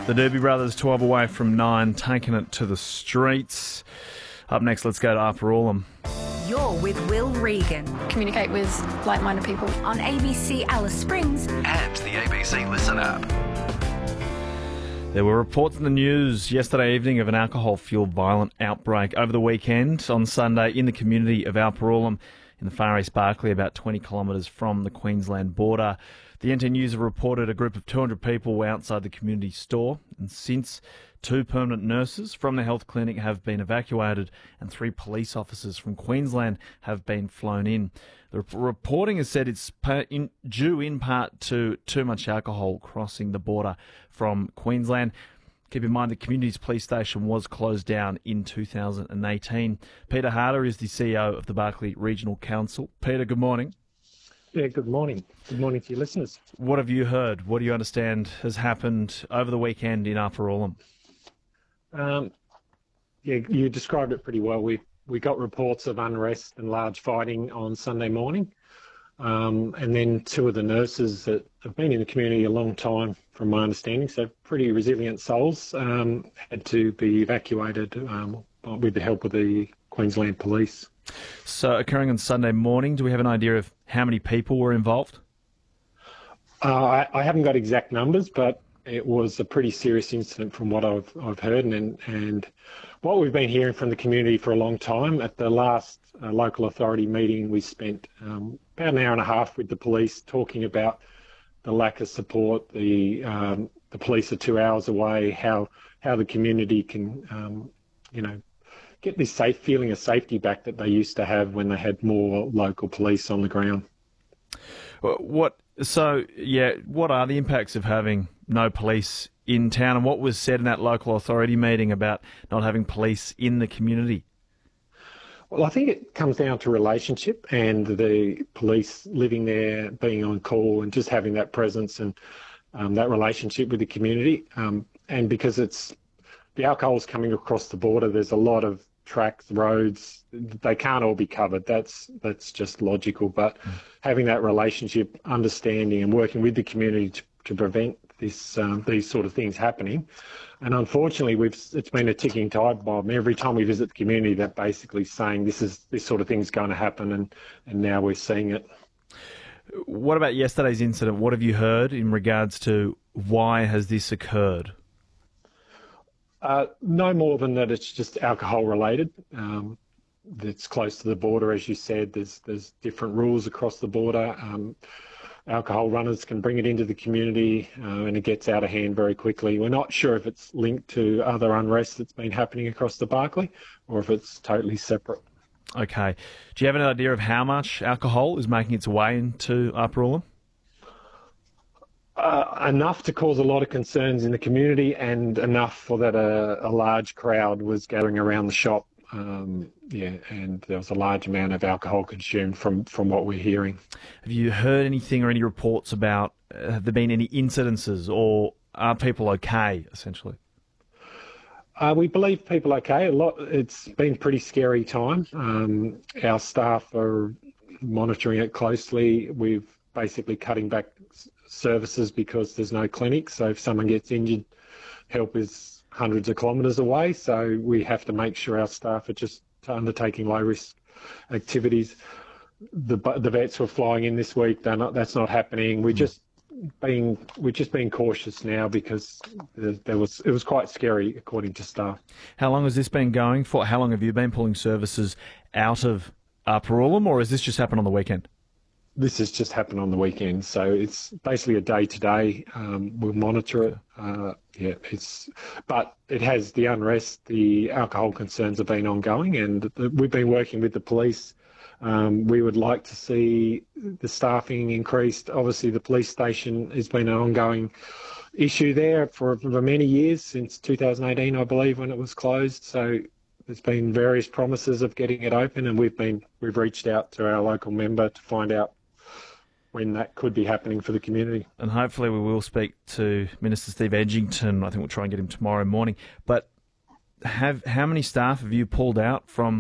The Doobie Brothers, 12 away from 9, taking it to the streets. Up next, let's go to Upper Oolum. You're with Will Regan Communicate with like-minded people. on ABC Alice Springs. And the ABC Listen app. There were reports in the news yesterday evening of an alcohol-fuelled violent outbreak over the weekend on Sunday in the community of Upper Oolum in the Far East Barkly, about 20 kilometres from the Queensland border. The NT News have reported a group of 200 people were outside the community store, and since 2 permanent nurses from the health clinic have been evacuated and 3 police officers from Queensland have been flown in. The reporting has said it's due in part to too much alcohol crossing the border from Queensland. Keep in mind the community's police station was closed down in 2018. Peter Harder is the CEO of the Barkly Regional Council. Peter, good morning. Yeah, good morning. Good morning to your listeners. What have you heard? What do you understand has happened over the weekend in Upper Oolum? Yeah, you described it pretty well. We got reports of unrest and large fighting on Sunday morning. And then 2 of the nurses that have been in the community a long time, from my understanding, so pretty resilient souls, had to be evacuated with the help of the Queensland Police. So occurring on Sunday morning, do we have an idea of how many people were involved? I haven't got exact numbers, but it was a pretty serious incident from what I've heard, and what we've been hearing from the community for a long time. At the last local authority meeting, we spent about an hour and a half with the police talking about the lack of support. The police are 2 hours away. How the community can get this feeling of safety back that they used to have when they had more local police on the ground. What are the impacts of having no police in town, and what was said in that local authority meeting about not having police in the community? Well, I think it comes down to relationship and the police living there, being on call and just having that presence and that relationship with the community. And because the alcohol's coming across the border, there's a lot of tracks, roads, they can't all be covered. That's just logical. But having that relationship, understanding and working with the community to prevent these sort of things happening. And unfortunately, it's been a ticking time bomb. Every time we visit the community, they're basically saying this sort of thing's going to happen, and now we're seeing it. What about yesterday's incident? What have you heard in regards to why has this occurred? No more than that it's just alcohol related. It's close to the border, as you said. There's different rules across the border. Alcohol runners can bring it into the community and it gets out of hand very quickly. We're not sure if it's linked to other unrest that's been happening across the Barkly or if it's totally separate. Okay. Do you have an idea of how much alcohol is making its way into Upper Oolum? Enough to cause a lot of concerns in the community and enough for that a large crowd was gathering around the shop. And there was a large amount of alcohol consumed from what we're hearing. Have you heard anything or any reports about, have there been any incidences, or are people okay, essentially? We believe people are okay. It's been a pretty scary time. Our staff are monitoring it closely. We've basically cutting back services because there's no clinic. So if someone gets injured, help is hundreds of kilometres away. So we have to make sure our staff are just undertaking low-risk activities. The vets were flying in this week. That's not happening. We're just being cautious now because it was quite scary, according to staff. How long has this been going for? How long have you been pulling services out of Upper Oolum, or has this just happened on the weekend? This has just happened on the weekend, so it's basically a day-to-day. We'll monitor it. But it has the unrest, the alcohol concerns have been ongoing, and we've been working with the police. We would like to see the staffing increased. Obviously, the police station has been an ongoing issue there for many years, since 2018, I believe, when it was closed. So there's been various promises of getting it open, and we've reached out to our local member to find out when that could be happening for the community. And hopefully we will speak to Minister Steve Edgington. I think we'll try and get him tomorrow morning. But how many staff have you pulled out from